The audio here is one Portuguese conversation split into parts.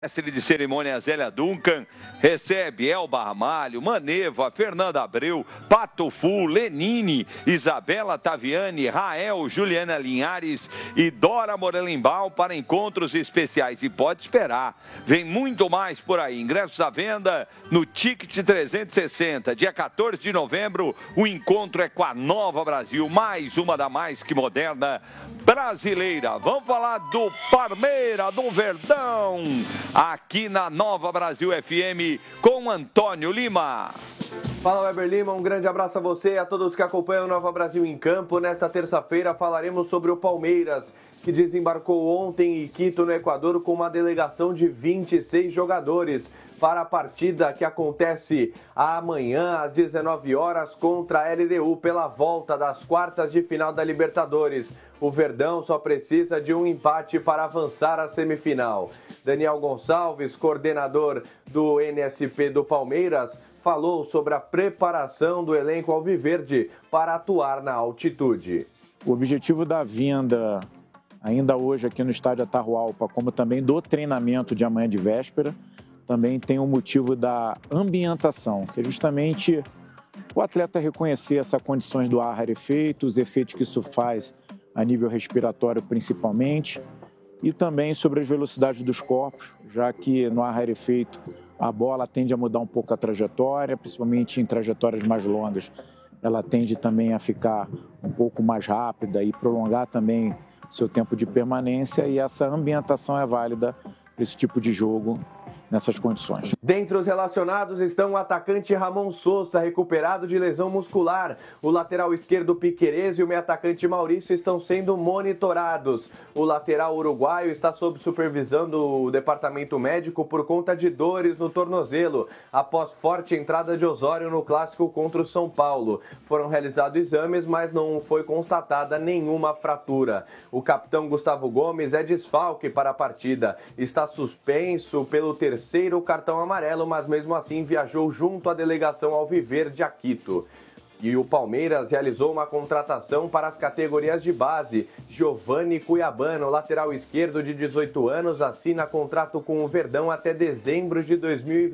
Mestre de cerimônia Zélia Duncan, recebe Elba Ramalho, Maneva, Fernanda Abreu, Pato Fu, Lenine, Isabela Taviani, Rael, Juliana Linhares e Dora Morelenbaum para encontros especiais. E pode esperar, vem muito mais por aí. Ingressos à venda no Ticket 360. Dia 14 de novembro, o encontro é com a Nova Brasil, mais uma da mais que moderna brasileira. Vamos falar do Palmeiras, do Verdão, aqui na Nova Brasil FM com Antônio Lima. Fala, Weber Lima, um grande abraço a você e a todos que acompanham o Nova Brasil em Campo. Nesta terça-feira falaremos sobre o Palmeiras, que desembarcou ontem em Quito, no Equador, com uma delegação de 26 jogadores para a partida que acontece amanhã às 19 horas contra a LDU pela volta das quartas de final da Libertadores. O Verdão só precisa de um empate para avançar à semifinal. Daniel Gonçalves, coordenador do NSP do Palmeiras, falou sobre a preparação do elenco alviverde para atuar na altitude. O objetivo da vinda, ainda hoje aqui no estádio Atahualpa, como também do treinamento de amanhã de véspera, também tem o motivo da ambientação, que é justamente o atleta reconhecer essas condições do ar rarefeito, os efeitos que isso faz a nível respiratório principalmente, e também sobre as velocidades dos corpos, já que no ar rarefeito a bola tende a mudar um pouco a trajetória, principalmente em trajetórias mais longas, ela tende também a ficar um pouco mais rápida e prolongar também seu tempo de permanência, e essa ambientação é válida para esse tipo de jogo nessas condições. Dentre os relacionados estão o atacante Ramon Sousa, recuperado de lesão muscular. O lateral esquerdo Piquerez e o meio-atacante Maurício estão sendo monitorados. O lateral uruguaio está sob supervisão do departamento médico por conta de dores no tornozelo, após forte entrada de Osório no clássico contra o São Paulo. Foram realizados exames, mas não foi constatada nenhuma fratura. O capitão Gustavo Gomes é desfalque para a partida. Está suspenso pelo terceiro cartão amarelo, mas mesmo assim viajou junto à delegação alviverde a Quito. E o Palmeiras realizou uma contratação para as categorias de base. Giovanni Cuiabano, lateral esquerdo de 18 anos, assina contrato com o Verdão até dezembro de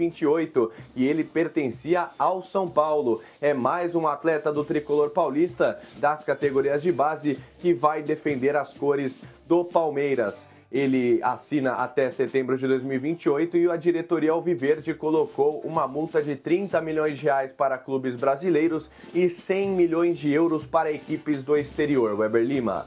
2028 e ele pertencia ao São Paulo. É mais um atleta do tricolor paulista das categorias de base que vai defender as cores do Palmeiras. Ele assina até setembro de 2028 e a diretoria alviverde colocou uma multa de 30 milhões de reais para clubes brasileiros e 100 milhões de euros para equipes do exterior. Weber Lima.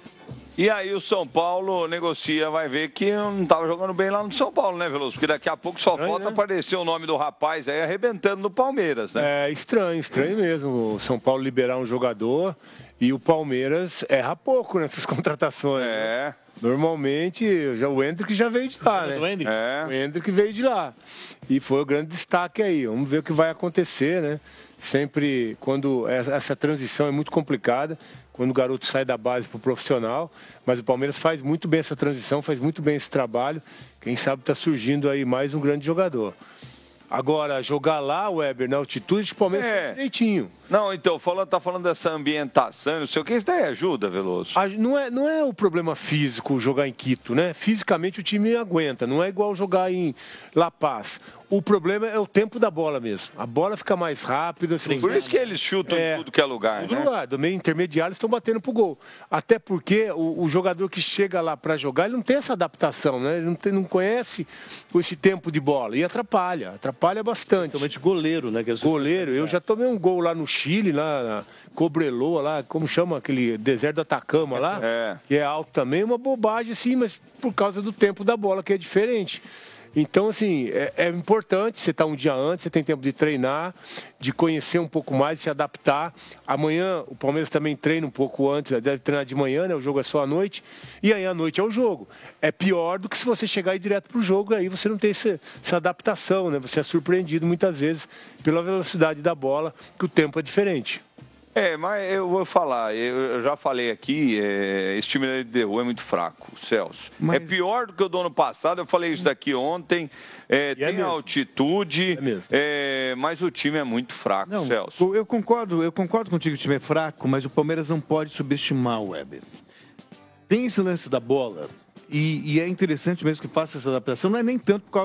E aí o São Paulo negocia, vai ver que não estava jogando bem lá no São Paulo, né, Veloso? Porque daqui a pouco só falta aparecer o nome do rapaz aí arrebentando no Palmeiras, né? É estranho mesmo o São Paulo liberar um jogador e o Palmeiras erra pouco nessas contratações. É. Né? Normalmente, o Hendrick já veio de lá, né? O Hendrick veio de lá. E foi o grande destaque aí. Vamos ver o que vai acontecer, né? Sempre, quando essa transição é muito complicada, quando o garoto sai da base para o profissional, mas o Palmeiras faz muito bem essa transição, faz muito bem esse trabalho. Quem sabe está surgindo aí mais um grande jogador. Agora, jogar lá, Weber, na altitude, o Palmeiras faz direitinho. Não, então, tá falando dessa ambientação, não sei o que, isso daí ajuda, Veloso? Não é o problema físico jogar em Quito, né? Fisicamente o time aguenta, não é igual jogar em La Paz. O problema é o tempo da bola mesmo. A bola fica mais rápida. Por isso que eles chutam em tudo que é lugar, né? lugar. Do meio intermediário eles estão batendo pro gol. Até porque o jogador que chega lá para jogar, ele não tem essa adaptação, né? Ele não conhece esse tempo de bola. E atrapalha bastante. Principalmente goleiro, né? Goleiro. Eu já tomei um gol lá no Chile, lá na Cobreloa, lá, como chama aquele deserto do Atacama lá, que é alto também, uma bobagem assim, mas por causa do tempo da bola, que é diferente. Então, assim, é importante você estar um dia antes, você tem tempo de treinar, de conhecer um pouco mais, de se adaptar. Amanhã o Palmeiras também treina um pouco antes, deve treinar de manhã, né? O jogo é só à noite. E aí à noite é o jogo. É pior do que se você chegar aí direto para o jogo, aí você não tem essa adaptação, né? Você é surpreendido muitas vezes pela velocidade da bola, que o tempo é diferente. Mas eu vou falar, eu já falei aqui, esse time da LDU é muito fraco, Celso. Mas... É pior do que o do ano passado, eu falei isso daqui ontem, tem altitude, mas o time é muito fraco, não, Celso. Eu concordo contigo que o time é fraco, mas o Palmeiras não pode subestimar o Weber. Tem esse lance da bola, E é interessante mesmo que faça essa adaptação, não é nem tanto por causa